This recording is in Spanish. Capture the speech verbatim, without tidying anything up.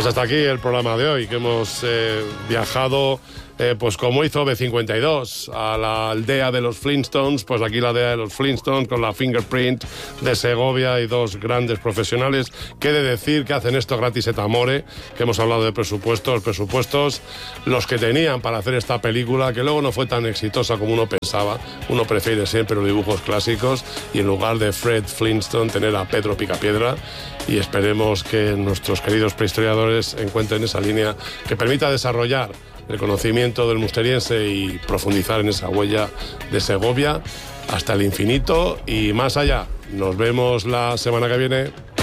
Pues hasta aquí el programa de hoy, que hemos eh, viajado, eh, pues como hizo B cincuenta y dos, a la aldea de los Flintstones, pues aquí la aldea de los Flintstones con la Fingerprint de Segovia y dos grandes profesionales. Qué de decir que hacen esto gratis et amore, que hemos hablado de presupuestos, presupuestos, los que tenían para hacer esta película, que luego no fue tan exitosa como uno pensaba. Uno prefiere siempre los dibujos clásicos y en lugar de Fred Flintstone tener a Pedro Picapiedra, y esperemos que nuestros queridos prehistoriadores encuentren esa línea que permita desarrollar el conocimiento del musteriense y profundizar en esa huella de Segovia hasta el infinito y más allá. Nos vemos la semana que viene.